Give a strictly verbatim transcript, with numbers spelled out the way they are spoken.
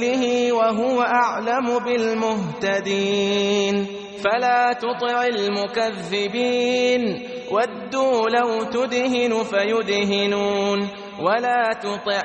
به وهو أعلم بالمهتدين فلا تطع المكذبين ودوا لو تدهن فيدهنون ولا تطع